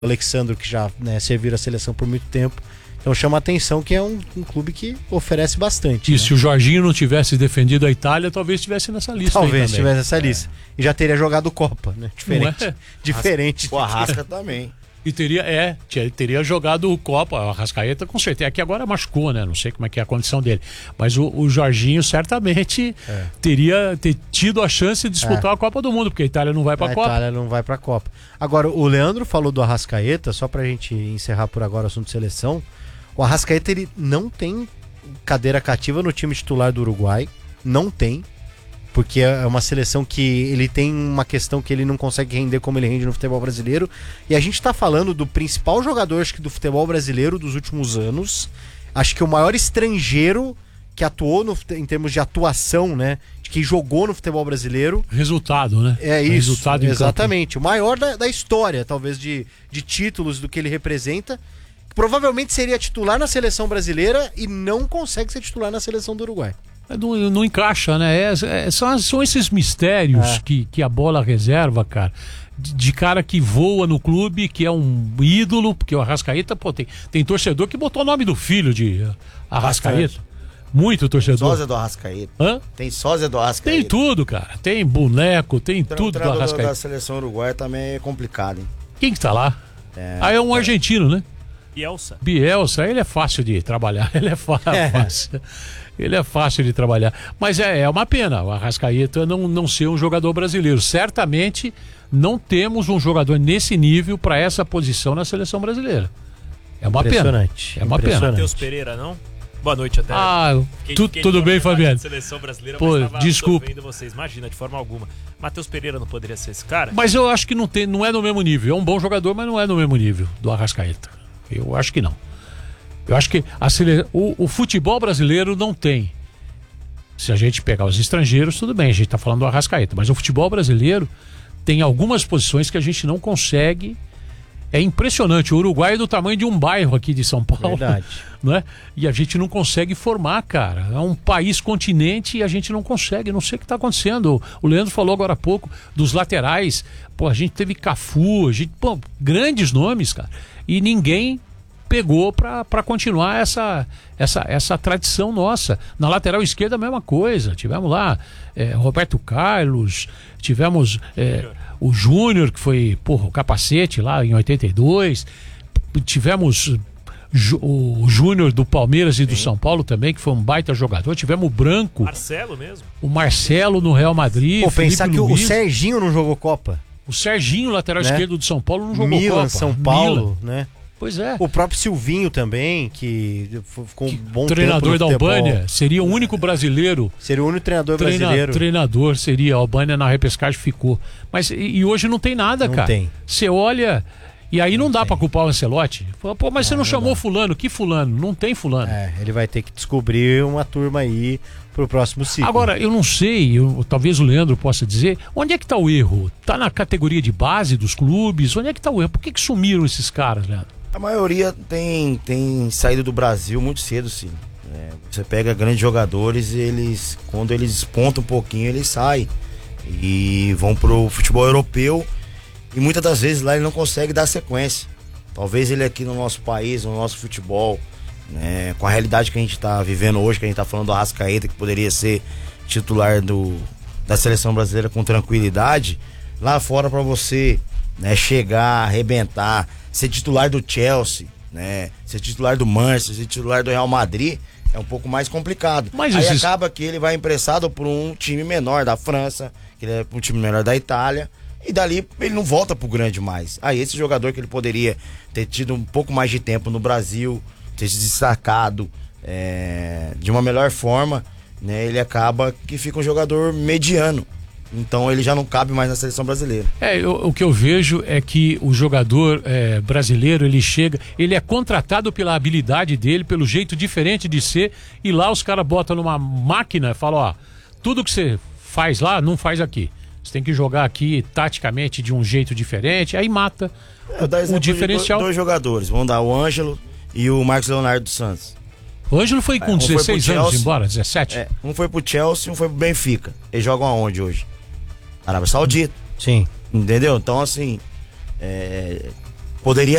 Alexandro, que já, né, serviram a seleção por muito tempo. Então chama a atenção que é um clube que oferece bastante. E né? se o Jorginho não tivesse defendido a Itália, talvez estivesse nessa lista. Talvez tivesse essa lista. E já teria jogado Copa, né? Diferente. É? Diferente. O Arrasca também. E teria jogado o Copa, o Arrascaeta com certeza. É que agora machucou, né? Não sei como é que é a condição dele. Mas o Jorginho certamente teria tido a chance de disputar a Copa do Mundo, porque a Itália não vai pra Copa. A Itália não vai pra Copa. Agora, o Leandro falou do Arrascaeta, só pra gente encerrar por agora o assunto de seleção. O Arrascaeta, ele não tem cadeira cativa no time titular do Uruguai. Não tem. Porque é uma seleção que ele tem uma questão que ele não consegue render como ele rende no futebol brasileiro. E a gente tá falando do principal jogador, acho que do futebol brasileiro dos últimos anos. Acho que o maior estrangeiro que atuou em termos de atuação, né? De que jogou no futebol brasileiro. Resultado, né? É isso, Resultado exatamente. O maior da história, talvez, de títulos do que ele representa. Provavelmente seria titular na seleção brasileira e não consegue ser titular na seleção do Uruguai. Não encaixa, né? São esses mistérios que a bola reserva, cara. De cara que voa no clube, que é um ídolo, porque o Arrascaeta, pô, tem torcedor que botou o nome do filho de Arrascaeta. Muito torcedor. Sósia do Arrascaeta. Hã? Tem sósia do Arrascaeta. Tem tudo, cara. Tem boneco, tem tudo do Arrascaeta. Da seleção uruguaia também é complicado, hein? Quem que tá lá? É um argentino, né? Bielsa, ele é fácil de trabalhar. Ele é fácil. Ele é fácil de trabalhar. Mas é uma pena o Arrascaeta não ser um jogador brasileiro. Certamente não temos um jogador nesse nível para essa posição na seleção brasileira. É uma pena. É uma pena. Matheus Pereira, não? Boa noite até. Tudo bem, Fabiano? Seleção brasileira, pô, mas desculpa. Vendo vocês. Imagina, de forma alguma. Matheus Pereira não poderia ser esse cara? Mas eu acho que não é no mesmo nível. É um bom jogador, mas não é no mesmo nível do Arrascaeta. Eu acho que não. Eu acho que o futebol brasileiro não tem. Se a gente pegar os estrangeiros, tudo bem, a gente tá falando do Arrascaeta, mas o futebol brasileiro tem algumas posições que a gente não consegue. É impressionante. O Uruguai é do tamanho de um bairro aqui de São Paulo. Verdade. Né? E a gente não consegue formar, cara. É um país continente e a gente não consegue. Não sei o que está acontecendo. O Leandro falou agora há pouco dos laterais. Pô, a gente teve Cafu, grandes nomes, cara. E ninguém pegou para continuar essa tradição nossa. Na lateral esquerda a mesma coisa. Tivemos lá Roberto Carlos, tivemos o Júnior, que foi o capacete lá em 82. Tivemos o Júnior do Palmeiras e do São Paulo também, que foi um baita jogador. Tivemos o Branco. Marcelo mesmo. O Marcelo no Real Madrid. Pô, pensar que o Serginho não jogou Copa. O Serginho, lateral esquerdo do São Paulo, não jogou Milan, Copa. São Paulo, né? Pois é. O próprio Silvinho também, que ficou um bom treinador tempo da no futebol. Albânia, seria o único brasileiro. Seria o único treinador brasileiro. Treinador seria, a Albânia na repescagem ficou. Mas e hoje não tem nada, não cara. Tem. Você olha, e aí não dá pra culpar o Ancelotti. Pô, mas você não chamou fulano, que fulano? Não tem fulano. Ele vai ter que descobrir uma turma aí pro próximo ciclo. Agora, eu não sei, talvez o Leandro possa dizer, onde é que tá o erro? Tá na categoria de base dos clubes? Onde é que tá o erro? Por que sumiram esses caras, Leandro? A maioria tem saído do Brasil muito cedo, sim. Você pega grandes jogadores, quando eles despontam um pouquinho, eles saem e vão pro futebol europeu, e muitas das vezes lá ele não consegue dar sequência. Talvez ele aqui no nosso país, no nosso futebol, né, com a realidade que a gente tá vivendo hoje, que a gente tá falando do Arrascaeta, que poderia ser titular da seleção brasileira com tranquilidade, lá fora para você, né, chegar, arrebentar, ser titular do Chelsea, né, ser titular do Manchester, ser titular do Real Madrid, é um pouco mais complicado. Mas aí acaba que ele vai emprestado por um time menor da França, que ele é um time menor da Itália, e dali ele não volta pro grande mais. Aí esse jogador que ele poderia ter tido um pouco mais de tempo no Brasil, ter se destacado de uma melhor forma, né, ele acaba que fica um jogador mediano. Então ele já não cabe mais na seleção brasileira. O que eu vejo é que o jogador brasileiro, ele chega, ele é contratado pela habilidade dele, pelo jeito diferente de ser, e lá os caras botam numa máquina e falam, ó, tudo que você faz lá, não faz aqui. Você tem que jogar aqui taticamente de um jeito diferente, aí mata o diferencial. Dois jogadores, vamos dar o Ângelo e o Marcos Leonardo dos Santos. O Ângelo foi com 16 anos embora, 17? Um foi pro Chelsea e um foi pro Benfica. Eles jogam aonde hoje? Arábia Saudita. Sim. Entendeu? Então, assim, Poderia